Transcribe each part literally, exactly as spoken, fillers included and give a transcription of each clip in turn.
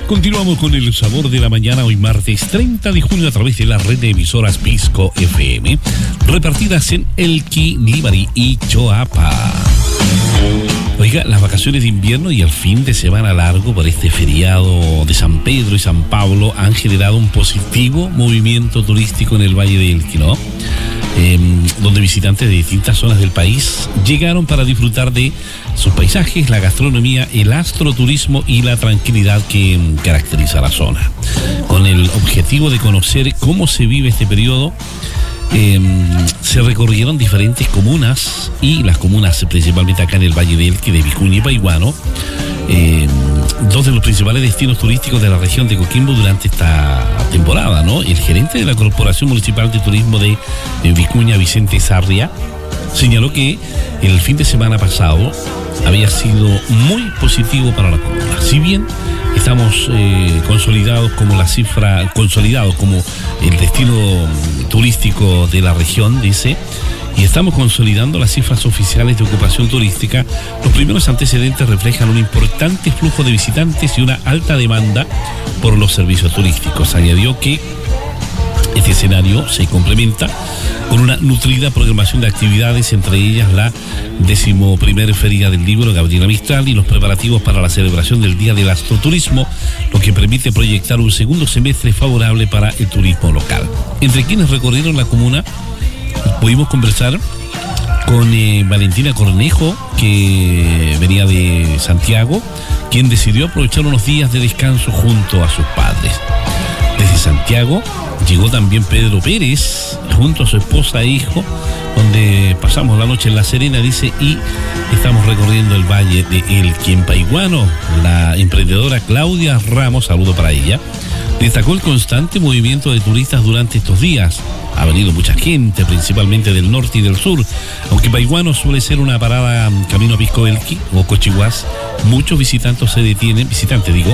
Continuamos con el sabor de la mañana, hoy martes treinta de junio, a través de la red de emisoras Pisco F M, repartidas en Elqui, Níbari y Choapa. Oiga, las vacaciones de invierno y el fin de semana largo por este feriado de San Pedro y San Pablo han generado un positivo movimiento turístico en el Valle de Elqui, ¿no? Eh, donde visitantes de distintas zonas del país llegaron para disfrutar de sus paisajes, la gastronomía, el astroturismo y la tranquilidad que caracteriza la zona. Con el objetivo de conocer cómo se vive este periodo, Eh, se recorrieron diferentes comunas, y las comunas principalmente acá en el Valle de Elqui, de Vicuña y Paihuano, eh, dos de los principales destinos turísticos de la región de Coquimbo durante esta temporada, ¿no? El gerente de la Corporación Municipal de Turismo de, de Vicuña, Vicente Sarria, señaló que el fin de semana pasado había sido muy positivo para la comuna. Si bien estamos eh, consolidados como la cifra, consolidados como el destino turístico de la región, dice, y estamos consolidando las cifras oficiales de ocupación turística, los primeros antecedentes reflejan un importante flujo de visitantes y una alta demanda por los servicios turísticos. Añadió que este escenario se complementa con una nutrida programación de actividades, entre ellas la decimoprimer Feria del Libro Gabriela Mistral y los preparativos para la celebración del Día del Astroturismo, lo que permite proyectar un segundo semestre favorable para el turismo local. Entre quienes recorrieron la comuna, pudimos conversar con eh, Valentina Cornejo, que venía de Santiago, quien decidió aprovechar unos días de descanso junto a sus padres. Desde Santiago llegó también Pedro Pérez, junto a su esposa e hijo, donde pasamos la noche en La Serena, dice, y estamos recorriendo el Valle de Elqui. En Paihuano, la emprendedora Claudia Ramos, saludo para ella, destacó el constante movimiento de turistas durante estos días. Ha venido mucha gente, principalmente del norte y del sur. Aunque Paihuano suele ser una parada camino a Pisco Elqui o Cochihuás, muchos visitantes se detienen, visitantes digo,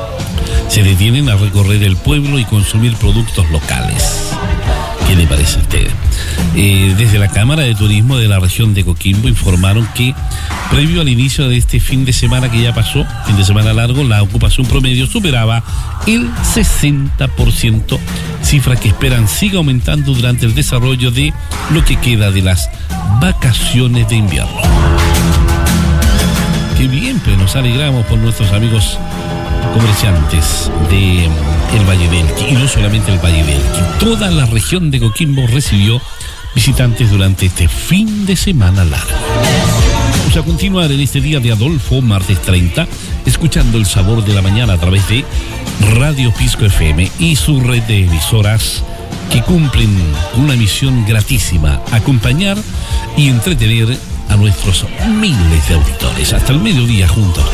se detienen a recorrer el pueblo y consumir productos locales. ¿Qué le parece a usted? Eh, desde la Cámara de Turismo de la región de Coquimbo informaron que previo al inicio de este fin de semana que ya pasó, fin de semana largo, la ocupación promedio superaba el sesenta por ciento, cifra que esperan siga aumentando durante el desarrollo de lo que queda de las vacaciones de invierno. Qué bien, pues nos alegramos por nuestros amigos comerciantes de el Valle de Elqui, y no solamente el Valle de Elqui, toda la región de Coquimbo recibió visitantes durante este fin de semana largo. Vamos a continuar en este día de Adolfo, martes treinta, escuchando el sabor de la mañana a través de Radio Pisco F M y su red de emisoras que cumplen una misión gratísima: acompañar y entretener a nuestros miles de auditores. Hasta el mediodía juntos.